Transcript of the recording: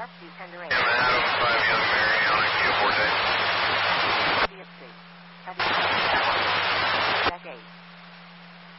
Rescue Tender 8. Yeah, man, 5 Young Mary on a Q4 day.